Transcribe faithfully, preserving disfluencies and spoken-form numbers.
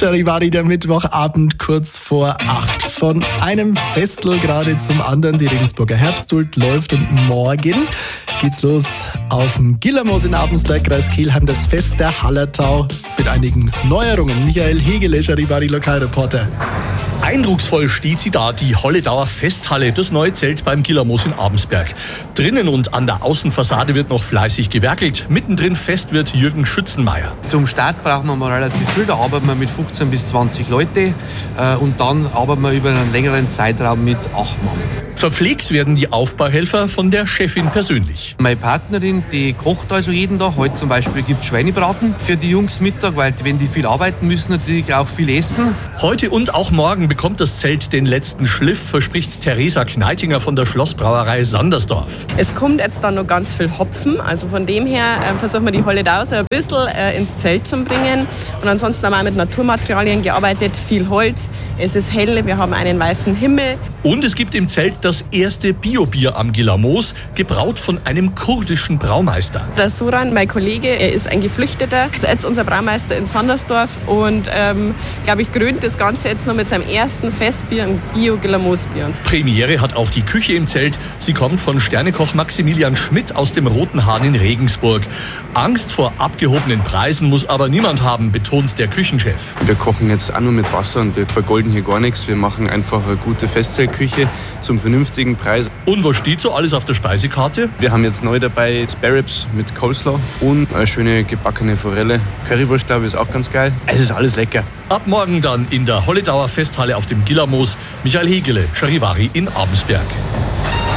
Charivari, der Mittwochabend kurz vor acht. Von einem Festel gerade zum anderen. Die Regensburger Herbstduld läuft und morgen geht's los auf dem Gillermoos in Abensberg, Kreis Kelheim, das Fest der Hallertau mit einigen Neuerungen. Michael Hegele, Charivari Lokalreporter. Eindrucksvoll steht sie da, die Holledauer Festhalle, das neue Zelt beim Gillermoos in Abensberg. Drinnen und an der Außenfassade wird noch fleißig gewerkelt. Mittendrin fest wird Jürgen Schützenmeier. Zum Start brauchen wir mal relativ viel, da arbeiten wir mit fünfzehn bis zwanzig Leute und dann arbeiten wir über einen längeren Zeitraum mit acht Mann. Verpflegt werden die Aufbauhelfer von der Chefin persönlich. Meine Partnerin, die kocht also jeden Tag. Heute zum Beispiel gibt es Schweinebraten für die Jungs Mittag, weil wenn die viel arbeiten müssen, natürlich auch viel essen. Heute und auch morgen bekommt das Zelt den letzten Schliff, verspricht Theresa Kneitinger von der Schlossbrauerei Sandersdorf. Es kommt jetzt dann noch ganz viel Hopfen, also von dem her äh, versuchen wir die Holledau so ein bisschen äh, ins Zelt zu bringen. Und ansonsten haben wir auch mit Naturmaterialien gearbeitet, viel Holz, es ist hell, wir haben einen weißen Himmel. Und es gibt im Zelt das erste Biobier am Gillermoos, gebraut von einem kurdischen Braumeister. Der Soran, mein Kollege, er ist ein Geflüchteter, ist jetzt unser Braumeister in Sandersdorf und ähm, glaube ich krönt das Ganze jetzt noch mit seinem ersten Festbier, ein Bio-Gillermoos-Bier. Premiere hat auch die Küche im Zelt. Sie kommt von Sternekoch Maximilian Schmidt aus dem Roten Hahn in Regensburg. Angst vor abgehobenen Preisen muss aber niemand haben, betont der Küchenchef. Wir kochen jetzt auch nur mit Wasser und wir vergolden hier gar nichts. Wir machen einfach eine gute Festzeltküche zum vernünftigen Preis. Und was steht so alles auf der Speisekarte? Wir haben jetzt neu dabei Spare Ribs mit Coleslaw und eine schöne gebackene Forelle. Currywurst, glaube ich, ist auch ganz geil. Es ist alles lecker. Ab morgen dann in der Holledauer Festhalle auf dem Gillermoos. Michael Hegele, Charivari in Abensberg.